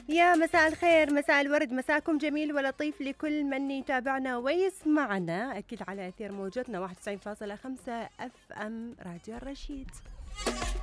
يا مساء الخير، مساء الورد، مساكم جميل ولطيف لكل من يتابعنا ويسمعنا أكيد على أثير موجتنا 91.5 اف ام راديو الرشيد.